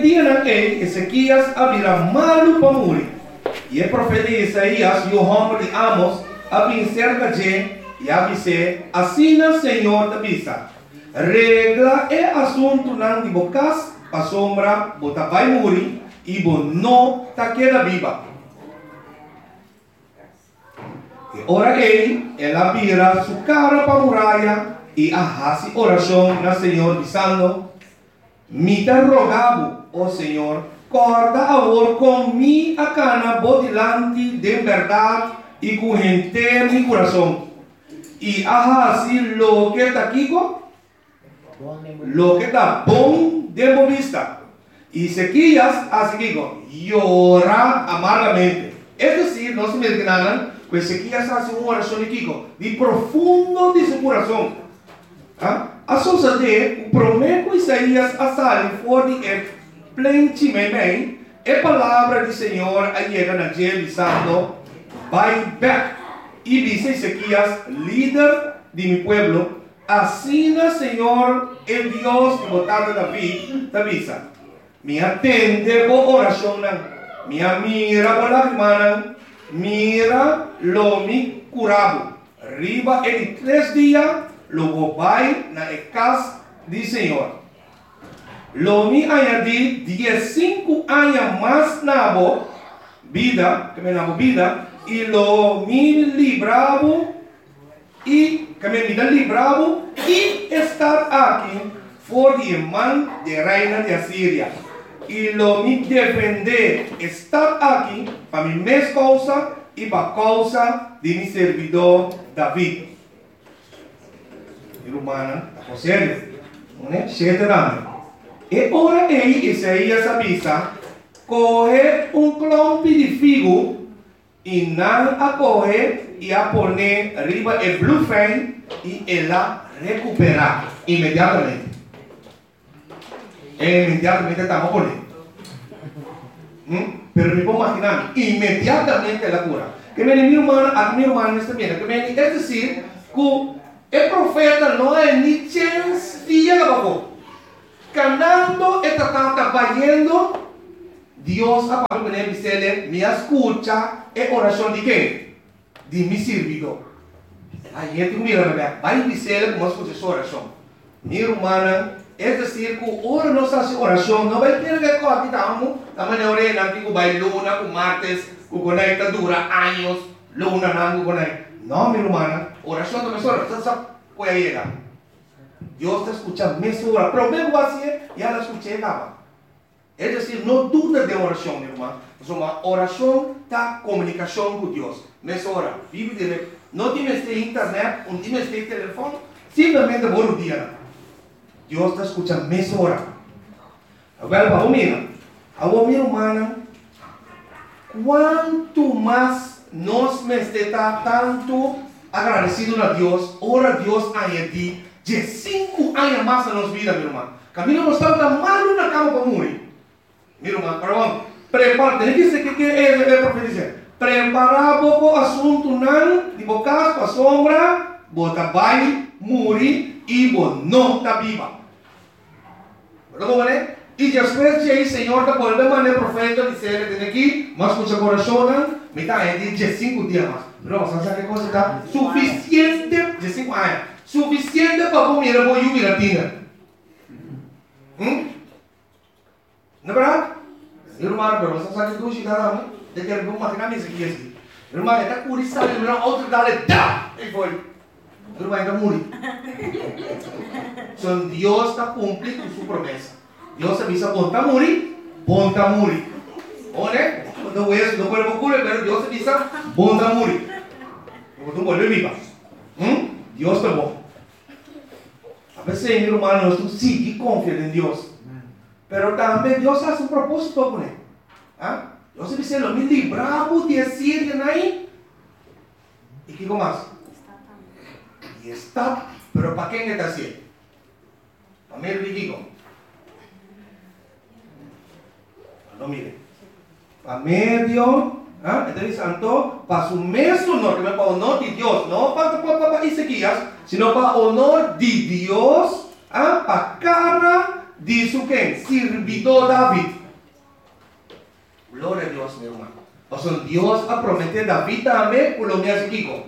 día en Ezequías abrirá malo para morir. E o profeta Isaías e o homem de Amos abrim cerca de e avise, assim o Senhor te avisa. Regla é assunto não de bocas, a sombra, bota vai morrer e bo não ta queda viva. E ora ela vira sua cara para a muralha e arrasa oração na Senhor dizendo, me te rogavo, ó Senhor, corda agora com mi a cana bodilante de verdade e com inteiro mi coração. E arrasi lo que está aqui, lo que está bom de vista. E Ezequias, assim llora amargamente. É decir, não se me enganan, que Ezequias faz uma oração de profundo de seu coração. A sociedade, o prometo Isaías a sair fora de plenamente, a palavra do Senhor a chega na gente dizendo, vai back. E dice Ezequias, líder de mi pueblo, assim o Senhor, el Dios que botado David, te avisa. Me atende por oração, me mira por lágrima, mira lo mi curado. Riba en 3 días, lo vai na casa do Senhor. Lo mi añadí 15 años más na vida, que me na vida, e lo mi libravo e que me libravo e estar aqui for de mão de reina de Assíria e lo mi defender estar aqui para mi mesma causa e para causa de mi servidor David. Irmã, está sério? Não é? E ora Isaías avisa, coge clompe de figo e não a correr e a poner arriba o bluefan e ela recuperar imediatamente. Imediatamente estamos poniendo. Pero me puedo imaginar, imediatamente ela cura. Que mi hermano está bien. Es decir, que el profeta no es ni chance día abajo. Canando está trabajando. Dios a para que me me escucha e oração de quem? De mi servidor. Aí eu mira, vai dizer como escuta essa oração. Minha irmã, é dizer que ora nossa oração não vai ter que cortar da maneira que vai luna, com martes, que conecta dura anos, luna não conecta. Não, minha irmã, oração também só sabe qual é. Deus está escutando mesmo ora. Problema vai ser e ela escuta acaba. É decir, não duda de oração, meu irmão. Uma oração da comunicação com Deus. Nessa hora, vive direto. Não temos internet, não temos telefone, simplesmente por dia. Deus está escutando nessa hora. Agora, para a minha irmã, quanto mais nós está tanto agradecido a Deus, ora Deus añade de 5 anos mais na nossa vida, meu irmão. Camilo não está mal na cama para morrer. Meu irmão, perdão, prepara, tem que ser que é profetizar. Preparar o assunto não, de bocas para a sombra, bota vai, morrer e não está viva. Perdão, né? E depois de aí, Senhor, da volta maneira profeta dizer, tem aqui, mas com seu coração, me está aí de 5 dias mais. Não, você sabe que coisa está suficiente de 5 anos, suficiente para comer a boa e latina. Não é verdade? Irmão, pero você sabe que tu chega lá, de que ele vai imaginar isso aqui. Irmão, está curioso, ele não outro dá-lhe, dá! E foi. Irmão, está morrer. Então, Deus está cumprindo com sua promessa. Deus avisa, bom está morrer. Olha, não é isso, não pode ocorrer, mas Deus avisa, bom está morrer. Então, volve viva. Deus está bom. A veces, irmão, nós sim que confiamos em Deus. Pero também Deus faz propósito com ele. Deus dice, lo me libramos de Asiria aí. E que mais? E está, pero para quem está assim? Para mim, eu digo. Não mire. Para medio, então santo, para o mesmo honor, para o honor de Deus, não para Ezequias, sino para o honor de Deus, para cara de su quem? Servidor David. Gloria a Dios, mi hermano. O sea, Dios ha prometido David también, por lo mío hace Kiko.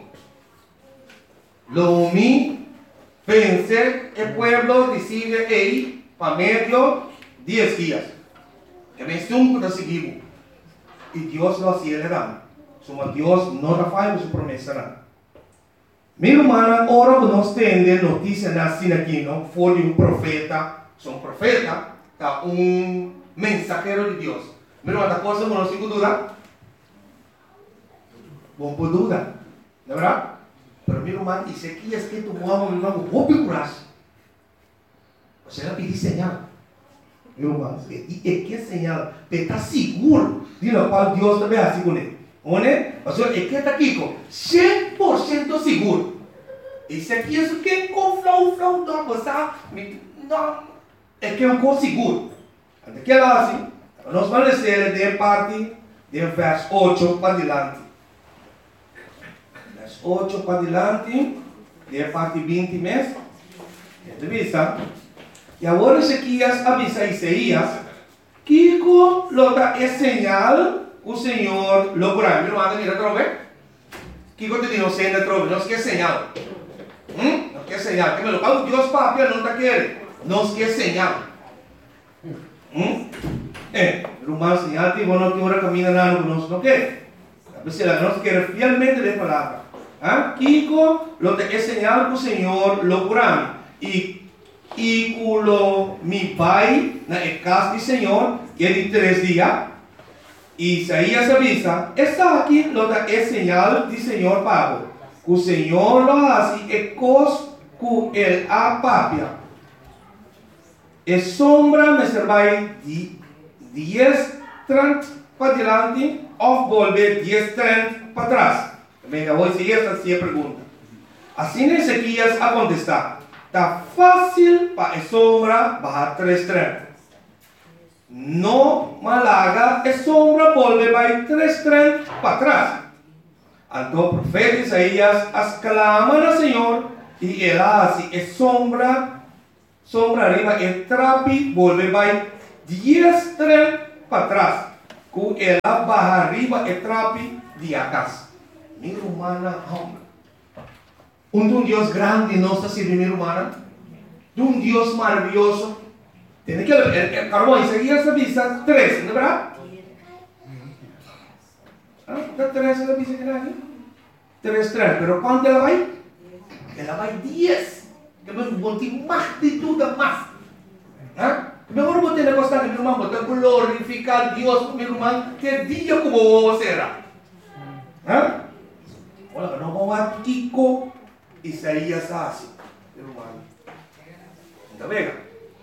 Lo mi pensé, el pueblo decide ahí, para medio 10 días. Que me estuvo de seguimos. Y Dios lo aceleramos. Somos Dios no da falla su promesa. Mi hermana, ahora nos tiene noticia así aquí, ¿no? Fue de un profeta, son profeta, está un mensajero de Dios. Mi hermana, la cosa no sigo duda. Bom por duda, ¿de verdad? Pero mi hermano, y sé que es que tu mamá, mi hermano, vos picuras. O sea, le pedí señal. Mi hermano, y que señal, pero está seguro de lo cual Dios te ve así con él. O sea, es que está aquí con 100% seguro. Y si aquí es que con flow, no, pues no, es que es un cosa seguro. Antes que ela assim, nós vamos ler de parte de verso 8 para adelante. Verso 8 para adelante, de parte 20 mesmo. Entrevista. E agora Ezequias avisa a Isaías que lo da é señal o Senhor lo curará. Meu irmão, mira outra vez. Que te digo, não sei outra vez, não quer señal. Não quer señal. Que me lo pago Deus papel não está querendo. Não quer señal. Rumah señal que bueno que ahora camina nada no qué. A veces la nos quiere fielmente de palabra. Kiko lo te es señal que el Señor lo curame. Y lo mi pai na casa del Señor que de 3 días. Isaías avisa, está aquí lo te es señal del Señor Pablo. Que el Señor lo hace e cos que el apapia. E sombra me servai 10:30 para adelante ou volver 10:30 para trás. Também eu vou seguir essa pergunta. Assim Ezequias a contestar. Está fácil para a sombra bajar 3:30. No malaga a sombra volver vai 3:30 para trás. Então o profeta Isaías exclama ao Senhor e ele hace a sombra arriba e trapi volve vai 10:30 para trás. Com ela barra arriba e trapi de atrás. Minha irmã, um Deus grande não está sirviendo, minha irmã. De um Deus maravilhoso. Tem que el carbón Isaías avisa 3, não é verdade? Está 3 ela avisa que não é? 3:30, pero quanto ela vai? Ela vai 10. Que me botar mais de tudo, mais. Mejor vos tenés que estar, mi hermano, vos tenés que glorificar a Dios, mi hermano, que día como vos será. Ahora, no vamos a Kiko Isaías así, mi hermano. ¿Está bien?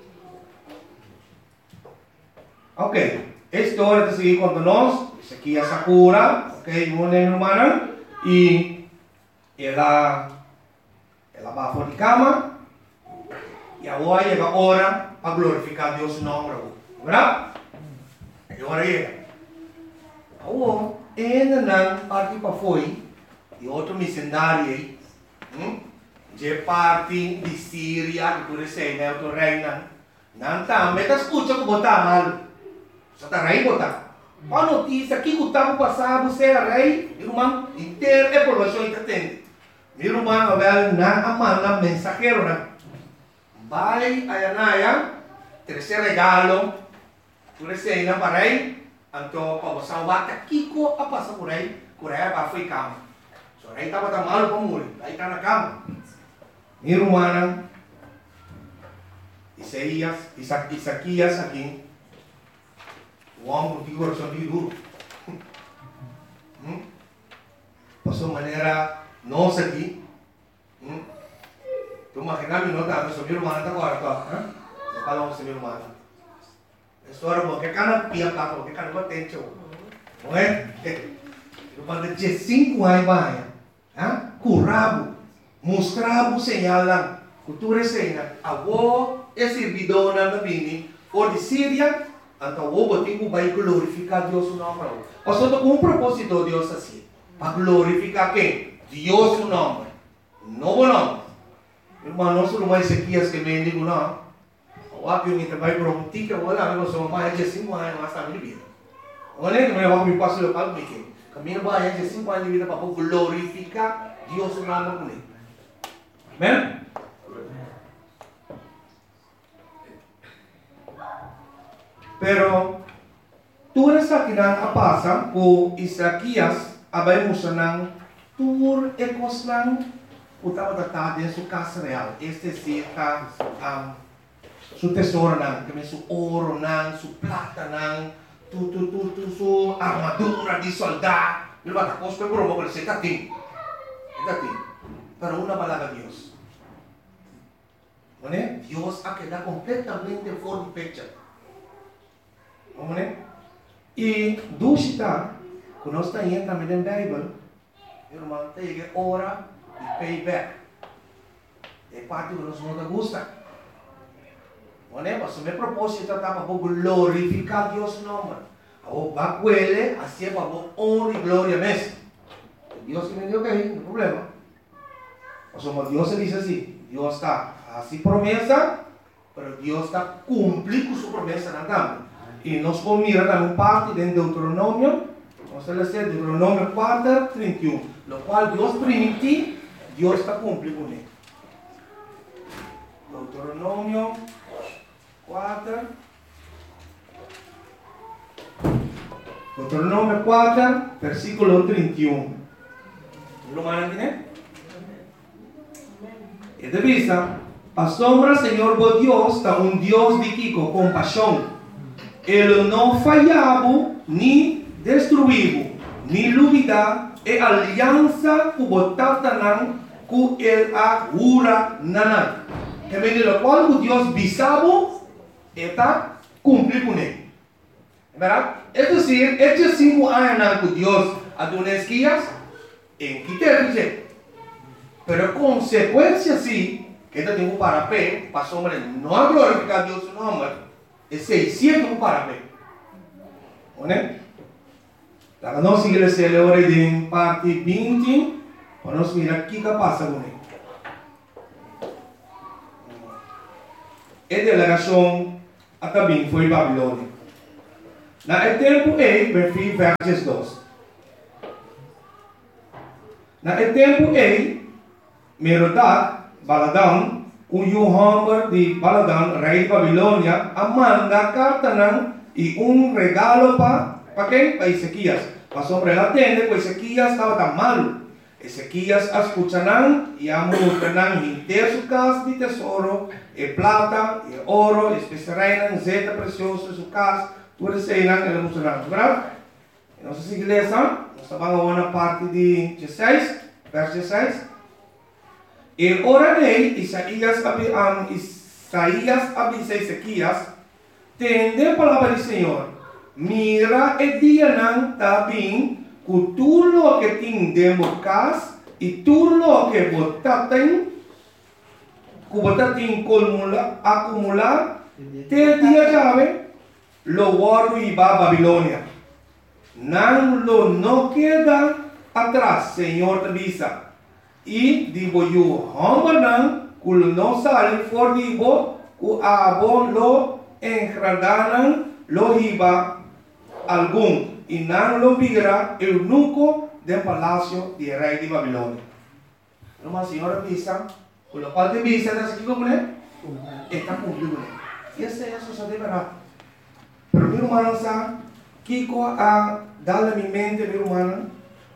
Ok, esta hora de seguir con nosotros, Ezequias Sakura, ok, mi hermana, y ela va por la cama. E agora chega a hora para glorificar Deus no nome, verdade? E agora chega. Agora, ainda não parte para foi, e outro missionário aí, de parte de Síria, que tu recebe, né, outro reina, não está, mas escuta que botar mal, só está rei botar. A notícia que o tempo passado você é rei, irmão, inteiro é população que atende. Meu irmão, Abel, não manda mensageiro, né? Vai a Anaya, terceiro regalo, tu recém para aí, então para você salvar Kiko a passar por aí para foi cama. Só aí estava tão mal para morrer, aí está na cama. Minha irmã, Isaías aqui, o homem que coração de duro, passou maneira nossa aqui. Tu imaginas não tá, meu irmão tá agora, tá? Eu falo com meu irmão. História boa, que cara pia cá, que cara potente, não é? Eu quando tinha 5 anos vai, curabo, mostrava señal lá, cultura señal, avô é servidor na bini, ou de Síria, então o botigo vai glorificar Deus no nome. Portanto, com um propósito Deus assim, para glorificar quem? Deus no nome, não o nome. Irmão, não sou mais Ezequias que me digo não. O aqui eu me trabalho por um tique, eu vou lá, eu sou mais de 5 anos, mas está minha vida. Olha, que eu me passo local, porque caminho vai de 5 anos de vida para glorificar Deus no nome dele. Amém? Pero tudo isso aqui não passa por Isaías, abrimos não tur e coslang utama tata de su casa real. Este sí está su tesoro nang, kami su oro nang, su plata nang, su armadura de soldado. Não vai estar costa por uma coisa, está tem. Pero una palabra Dios. ¿Vale? Dios ha quedado completamente fora de pecha. ¿Vale? E dúvida, quando nós estamos também na Bíblia, irmão, tem hora de payback. É parte que nós não gosta. ¿Vale? Mas o meu propósito é para glorificar Deus no nome. O bacuele, assim é para honra e glória mesmo. Deus que me deu que aí, não tem problema. Mas como Deus diz assim, Deus está assim promessa, mas Deus está cumprindo sua promessa na também. E nós vamos mirar também parte de Deuteronômio, nós vamos ler Deuteronômio 4, 31, no qual Deus permite, Deus está cumprindo com ele. Deuteronômio 4, Deuteronômio 4, versículo 31. ¿Lo mantiene? Y de vista, asombra Señor vos Dios, está un Dios de Kiko, compasión. Él no fallaba, ni destruivo, ni lubida, e alianza kubotatanan, ku el agura nanan. Que me lo cual Dios visabo, está cumplir con él. ¿Verdad? Es decir, estos 5 años que Dios ha dado esquías, en quitarse. Pero consecuencia sí, que esto tiene un parapé, pasó hombre, no ha glorificado a Dios su nombre, es 600 un parapé. ¿Vale? La que no sigue se le ora en parte 20, vamos a mirar qué pasa con él. Esta delegación también fue Babilonia. En el tiempo versos 2. Na el tempo Merodach, Baladan, cuyo hombre de Baladan, rey de Babilonia, manda carta y un regalo para qué? Para Ezequías. Para sobre la tienda, pues Ezequías estaba tan malo. Ezequías escucharán y amortarán inteira su casa de tesoro, plata, e oro, especiarán, zeta precioso, su casa, todo isso aí ele mostrará, verdade? Nossa igreja, nós vamos a uma parte de 16, verso 16. E ora nele, Isaías avisa Ezequias, tende a palavra do Senhor, mira e dia não está bem, com tudo o que tem dentro de casa, e tudo o que você tem, que você tem acumular, te dia chave, lo guardo e va a Babilônia. No queda atrás, Señor te avisa. Y digo yo, hombre, que no sale por digo, que abo lo enredaran, lo iba algún, y no lo viera eunuco del palacio del rey de Babilonia. No, Señor avisa, con lo cual te avisa, ¿estás aquí con él? Está cumplido. Y ese eso se debe verdad. Pero mi hermano, Kiko a darle a mi mente, mi hermano,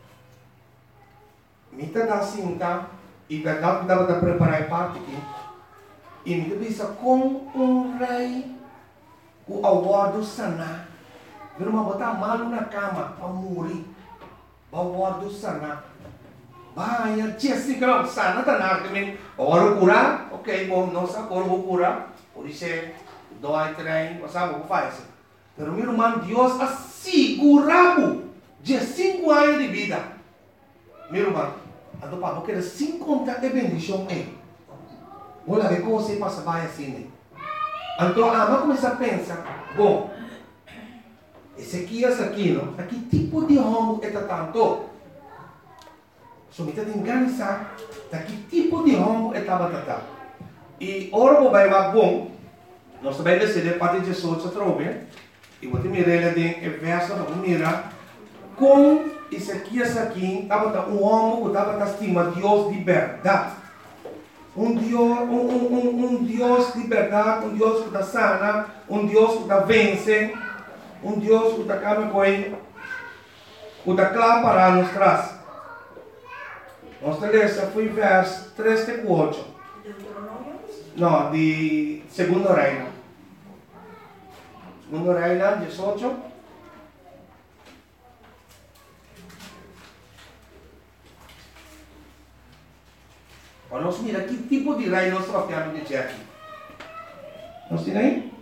me está cinta y verdad que estaba preparar parte aqui. E me dice com rei que aguardo sanar. Meu irmão, botar mal na cama para morrer. Aguardo sanar. Vai, dia assim que não sana, tá nada também. Agora curar, ok, bom, nossa, agora vou curar. Por isso, dói, trem, sabe o que faz? Pero meu irmão, Deus assegurou de 5 anos de vida. Meu irmão, então para você sem contar a bendição é. Olha ver como você passa bem assim. Então, vamos começar a pensar, bom, Ezequias aqui, não? Aqui tipo de homem é tanto? So, me está enganando, que tipo de homem é tanto? E ora, vai bom, nós também decidimos parte de 18 outra vez. E você mira ele em verso, vamos mirar. Com Ezequias aqui, estava um homem que estava estima Deus de verdade. Um Deus de verdade, um Deus que está sana, um Deus que está vence, um Deus que está calma com ele, que está claro para nos traz. Nossa lista foi verso 3 e 4. Não, de Segundo Reino. Segundo Reino, 18. Vamos mirar que tipo de reino nós estamos de aqui. Nós temos aí?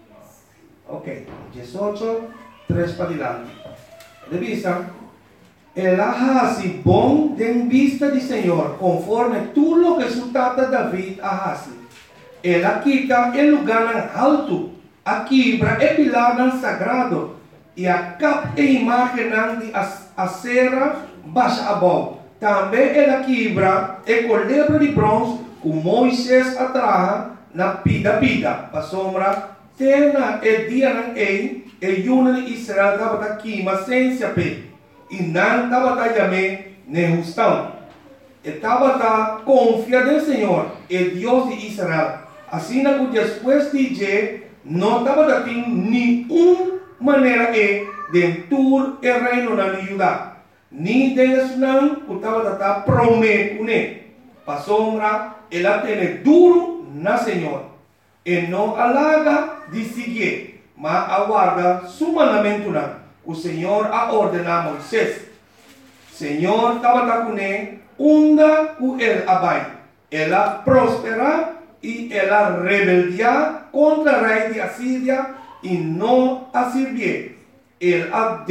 Ok, 18, 3 para diante. De vista, el hace bom de vista del Señor, conforme todo lo que su tata David hace. Él quita el lugar alto, aquí el pilar sagrado, y acá imagen de acera baixa abajo. Também ela quebra o colebro de bronze que Moisés atraja na pida. Para sombra, tena o dia na e yuna de Israel estava aqui, mas sem se apê. E não estava também nem justão. Estava confia no Senhor, o Deus de Israel. Assim que depois de dia, não estava tendo nenhuma maneira de todo o reino na Judá. Ni Deus não estava prometendo. Para sombra, ela tem duro na Senhor. E não alaga de seguir, mas aguarda su mandamento não. O Senhor a ordena a Moisés. Senhor estava com ele, unda com ele abai. Ela prospera e ela rebeldia contra o rei de Assíria e não a servir. Ela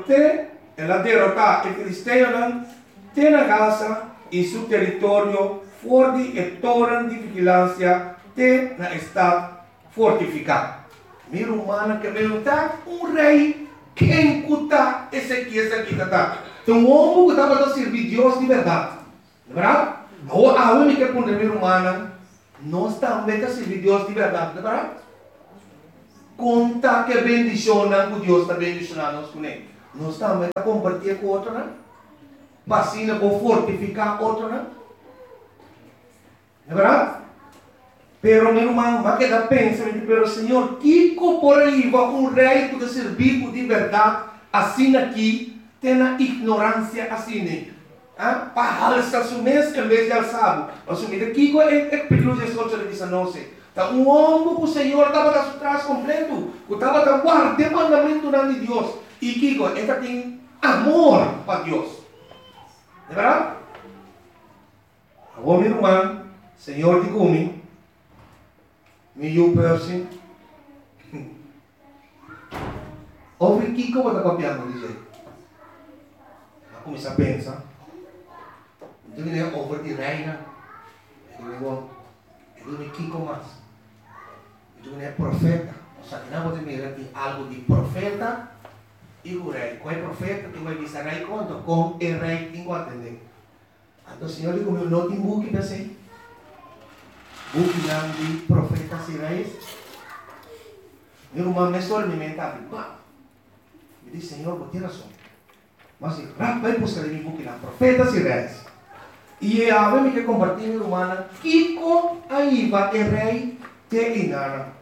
derrota o filisteu tem a Gaza e seu território fora de torre de vigilância tem na estado fortificado. Minha humana que perguntar rei quem cuta Ezequias aqui tá. Então um homem que estava a servir Deus de verdade, não é verdade? A única que minha humana nós também a servir Deus de verdade, não é verdade? Conta que bendicionam que Deus está bendicionando nós com ele. Nós também a compartilhar com outro, né? Vacina para fortificar outro, né? Não é verdade? Pero meu irmão, mas que dá pensamento, pero Senhor, que por aí vai rei que servir de verdade, assim aqui, tem a ignorância assim, para alçar seu mês em vez de alçar. Assumir aqui é pelos esforços de 19. Então, homem que o Senhor estava atrás completo, que estava guardando o mandamento de Deus. E Kiko, esta tem amor para Deus. Não é verdade? Agora, meu irmão, Senhor de Gumi, meu person, ouve Kiko, vai estar copiando, dizer. Começa a pensar. Então, ele é over de reina. Ele é Kiko mais. Então, ele é profeta. Só que não pode mirar algo de profeta. E o rei, com o profeta, tu vai dizer rei conto, com o rei, tem que atender. Então o Senhor diz, meu não tem buque para ser. Buque não de profetas e reis. Meu irmão me só me mental, me diz, Senhor, vou ter razão. Mas vai buscar em buque lá, profetas e reis. E a vez que compartilhar, meu irmão, Kiko aí vai o rei te engana.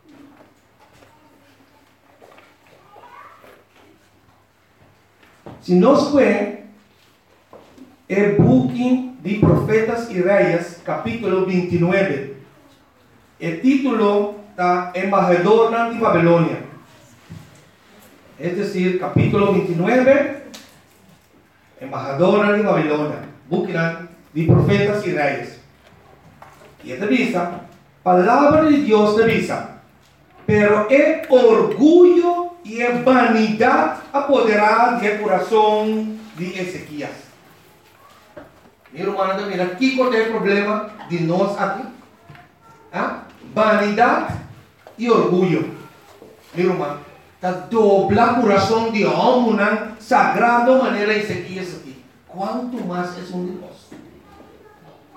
Se nós vemos o book de Profetas e Reis, capítulo 29, o título está Embajador de Babilônia. É decir, capítulo 29, Embajador de Babilônia, book de Profetas e Reis. E esta vista, palavra de Deus te visa, pero é orgulho e a vanidade apoderada do coração de Ezequias. Meu irmão, mira, aqui qual é o problema de nós aqui? Vanidade e orgulho. Meu irmão, está dobla o coração de homem, sagrado maneira Ezequias aqui. Quanto mais é um de nós?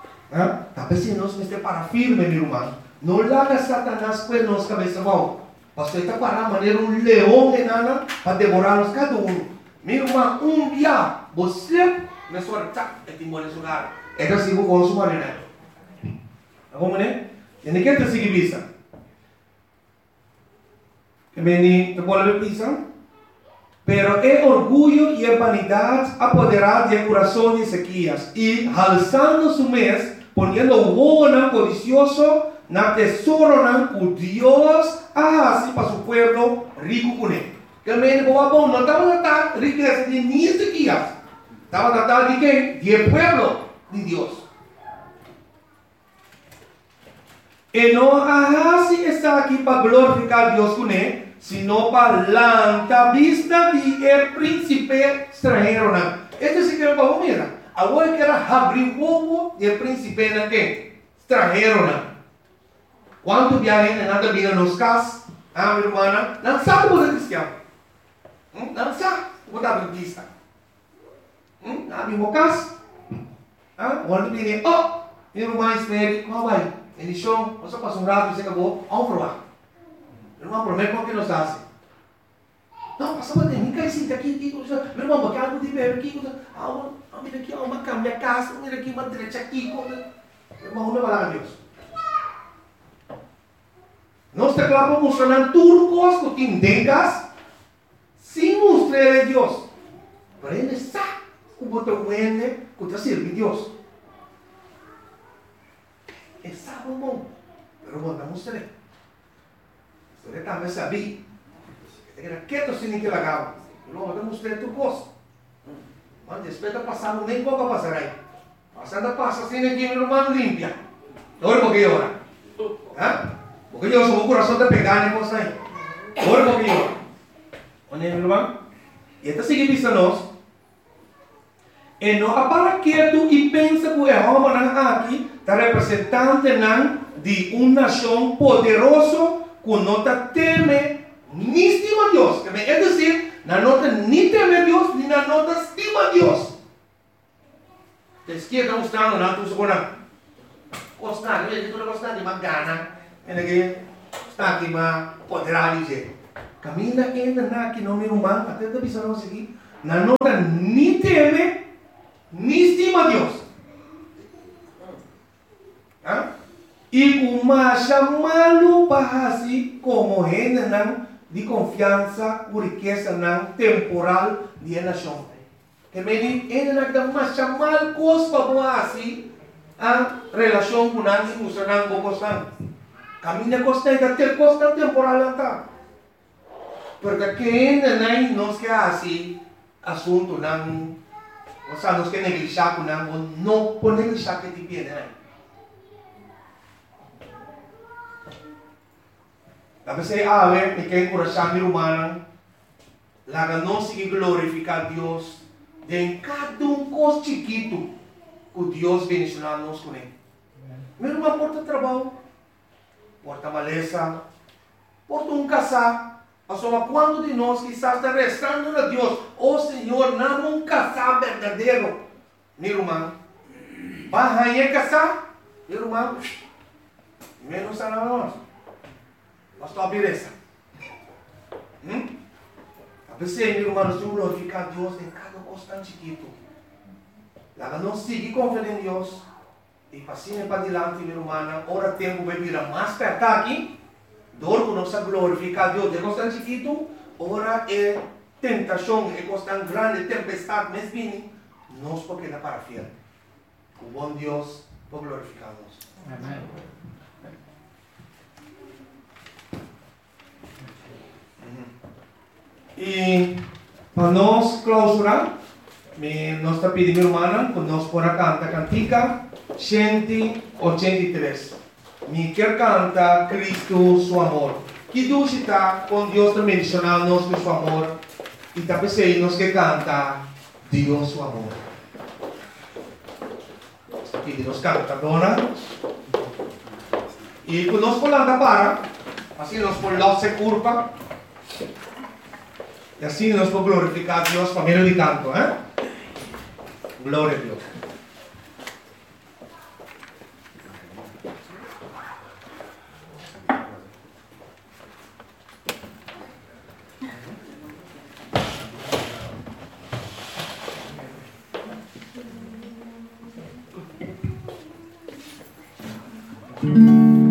Talvez se nós estamos para firme, meu irmão. Não larga Satanás com a nossa cabeça, bom. Pastor está para manera un león enana para devorarnos cada uno. Mi irmão, dia você me sorta e te mora no lugar. É que sigo com o seu marido. Agora, né? E nem quer te seguir vista. Que me te pode ver vista. Pero é orgulho e a vanidade apoderar de coração de Ezequias e alçando su mês, poniendo o codicioso na tesouro na por Deus assim para su pueblo rico com ele. Que me bom, não estava tratando riqueza de ni Ezequias, estava tratando de quem? De pueblo de Deus. E não assim está aqui para glorificar Deus com ele, sino para la vista de el príncipe extranjero. Este sí que es para mira. Agora que era abrir o del príncipe na que extranjero. Quando viajem nada vira nos cas, minha irmã, não sabe o que é cristiano. Não sabe o que é adventista. Não abrimos cas. Quando viene, minha irmã espere, como vai? Ele chão, você passa rato e você acabou, vamos provar. Irmão, prometo que nos hace. Não, passava de mim, cai sim, aqui, meu irmão, porque algo de ver aqui, mira aqui, uma cama, casa, mira aqui, uma direita aqui, irmão, não vai lá, Deus. Nós te clavamos mostrando tudo coisas que tengas, sem mostrar a Deus. Para ele sabe como te muende, como te sirve Deus. Ele sabe bom, mas não mostrar. Você também sabia. Era quieto sem que lagava. Não, eu mostrei tu gosto. Mas depois de passar, nem pouco passar aí. Passando passa assim que meu irmão limpia. Ora porque ora. Porque eu sou o coração de pegar nem coisa aí. Ora porque ora. Onde meu irmão? E esta sigue vista nós. E não para quieto e pensa que o Jeová aqui está representante de uma nação poderosa que não teme ni estima a Deus. É dizer, não nem teme a Deus, nem não estima a Deus. A esquerda está mostrando, não estou segurando. Gostar, eu estou gostando de uma gana. Está aqui, mas poderá dizer. Camina ainda aqui no meu irmão, até da visão aqui. Não nem teme, nem estima a Deus. E uma chamá-lo para assim como gente de confiança ou riqueza temporal de nação. Que me diz, ele não dá uma chamar coisa para assim a relação com nós e mostrar com coisa. Caminha coisa e ter coisa temporal tá. Porque quem não quer assim assunto não, ou seja, não quer negligenciar com não pode negligenciar que te pede. Talvez a ver, me quer encorajar mi humana, la não seguir glorificar Deus de cada coisa chiquito que Deus bendicionar nos com ele. Meu irmão porta trabalho, porta maleza, porta casar. Só quando de nós quizás está restando a Deus, Senhor, não casar verdadeiro. Meu irmão, vai a casar, meu irmão, menos a nós. Pastor Abireza. A pessoa, meu irmão, nós temos que glorificar Deus em cada coisa tão chiquito. Lá não seguir confiando em Deus. E passinho para diante, meu irmão, ora tempo vai virar mais perto aqui. Dor que nós glorificar Deus de coisa tão chiquito. Ora é tentação, é coisa tão grande, tempestade, mas vem. Nós porque dá para fiel. O bom Deus para glorificar Deus. Amém. E para nós clausurar, nós está pedindo, irmã, que nós por cantar cantica 183. Me quer cantar Cristo, seu amor. Que Deus está com Deus também mencionando com seu amor. E também sei nós que canta Deus, seu amor. Aqui nós canta, dona. E quando nós falamos para, assim nós falamos se curva. E assim nós podemos glorificar a Deus por meio de canto, Glória a Deus. Amén.